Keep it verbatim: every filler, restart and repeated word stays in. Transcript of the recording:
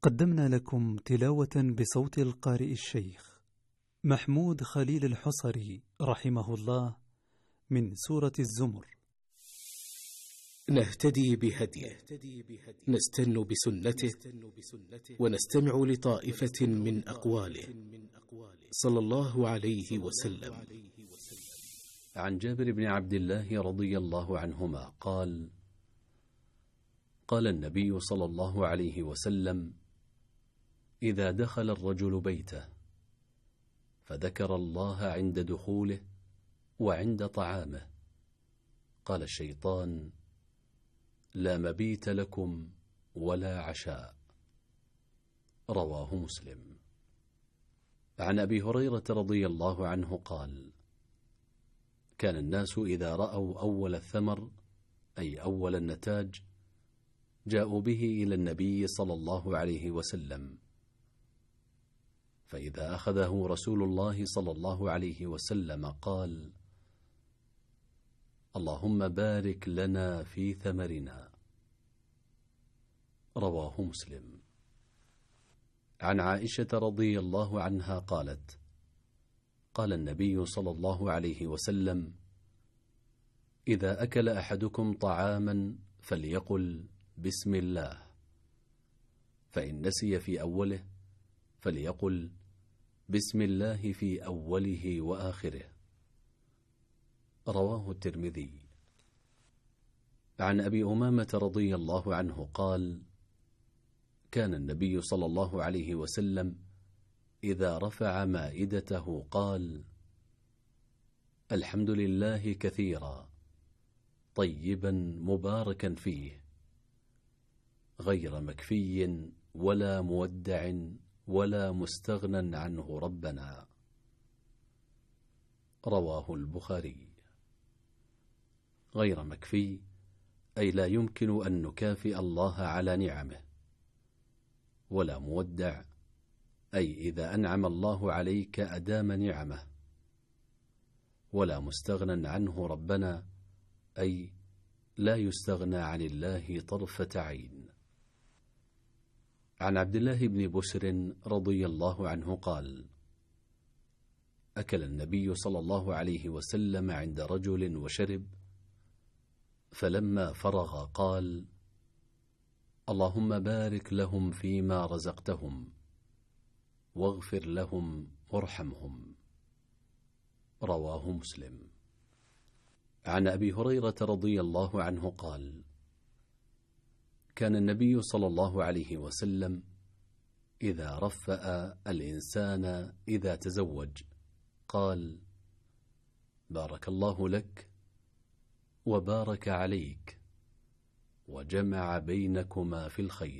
قدمنا لكم تلاوة بصوت القارئ الشيخ محمود خليل الحصري رحمه الله من سورة الزمر. نهتدي بهديه، نستن بسنته، ونستمع لطائفة من أقواله صلى الله عليه وسلم. عن جابر بن عبد الله رضي الله عنهما قال: قال النبي صلى الله عليه وسلم: إذا دخل الرجل بيته فذكر الله عند دخوله وعند طعامه، قال الشيطان: لا مبيت لكم ولا عشاء. رواه مسلم. عن أبي هريرة رضي الله عنه قال: كان الناس إذا رأوا أول الثمر، أي أول النتاج، جاءوا به إلى النبي صلى الله عليه وسلم، فإذا أخذه رسول الله صلى الله عليه وسلم قال: اللهم بارك لنا في ثمرنا. رواه مسلم. عن عائشة رضي الله عنها قالت: قال النبي صلى الله عليه وسلم: إذا أكل أحدكم طعاما فليقل بسم الله، فإن نسي في أوله فليقل بسم الله في أوله وآخره. رواه الترمذي. عن أبي أمامة رضي الله عنه قال: كان النبي صلى الله عليه وسلم إذا رفع مائدته قال: الحمد لله كثيرا طيبا مباركا فيه، غير مكفي ولا مودع ولا مستغنى عنه ربنا. رواه البخاري. غير مكفي أي لا يمكن أن نكافئ الله على نعمه، ولا مودع أي إذا أنعم الله عليك أدام نعمه، ولا مستغنى عنه ربنا أي لا يستغنى عن الله طرفة عين. عن عبد الله بن بسر رضي الله عنه قال: أكل النبي صلى الله عليه وسلم عند رجل وشرب، فلما فرغ قال: اللهم بارك لهم فيما رزقتهم، واغفر لهم وارحمهم. رواه مسلم. عن أبي هريرة رضي الله عنه قال: كان النبي صلى الله عليه وسلم إذا رفأ الإنسان إذا تزوج قال: بارك الله لك وبارك عليك وجمع بينكما في الخير.